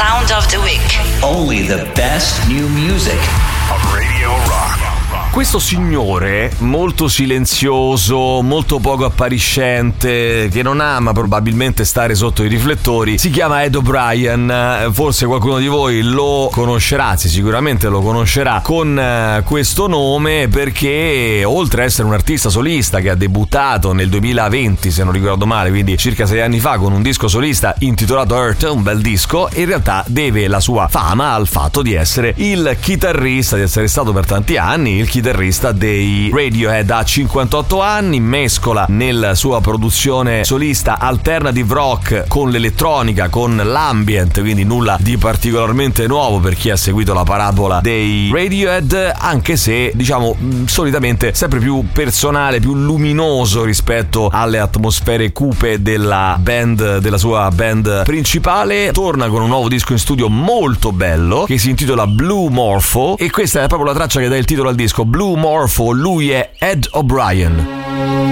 Sound of the Week. Only the best new music of Radio Rock. Questo signore molto silenzioso, molto poco appariscente, che non ama probabilmente stare sotto i riflettori, si chiama Ed O'Brien. Forse qualcuno di voi lo conoscerà, anzi sicuramente lo conoscerà con questo nome, perché oltre a essere un artista solista che ha debuttato nel 2020, se non ricordo male, quindi circa 6 anni fa, con un disco solista intitolato Earth, un bel disco, in realtà deve la sua fama al fatto di essere il chitarrista, di essere stato per tanti anni il chitarrista dei Radiohead. A 58 anni, mescola nella sua produzione solista alternative rock con l'elettronica, con l'ambient, quindi nulla di particolarmente nuovo per chi ha seguito la parabola dei Radiohead, anche se diciamo solitamente sempre più personale, più luminoso rispetto alle atmosfere cupe della band, della sua band principale. Torna con un nuovo disco in studio molto bello che si intitola Blue Morpho, e questa è proprio la traccia che dà il titolo al disco, Blue Morpho. Lui è Ed O'Brien.